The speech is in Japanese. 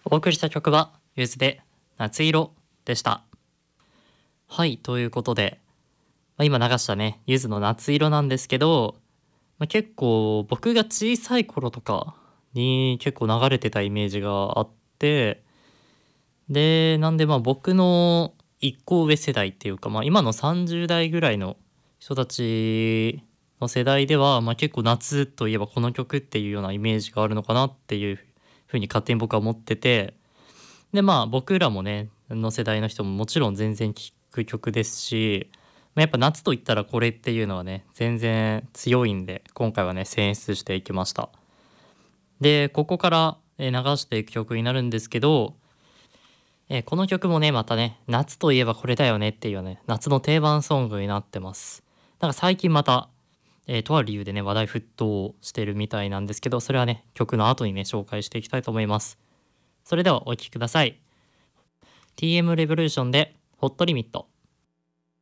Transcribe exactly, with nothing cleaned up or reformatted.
お送りした曲はゆずで夏色でした。はい、ということで、まあ、今流したねゆずの夏色なんですけど、まあ、結構僕が小さい頃とかに結構流れてたイメージがあって、でなんでまあ僕の一個上世代っていうか、まあ、今のさんじゅう代ぐらいの人たちの世代では、まあ、結構夏といえばこの曲っていうようなイメージがあるのかなっていうふうに勝手に僕は思ってて、でまあ僕らもねの世代の人ももちろん全然聴く曲ですし、まあ、やっぱ夏といったらこれっていうのはね全然強いんで、今回はね選出していきました。でここからえー流していく曲になるんですけど、えーこの曲もねまたね夏といえばこれだよねっていうね夏の定番ソングになってます。なんか最近また、えーとある理由でね話題沸騰してるみたいなんですけど、それはね曲の後にね紹介していきたいと思います。それではお聴きください。 ティーエム レボリューションでホットリミット。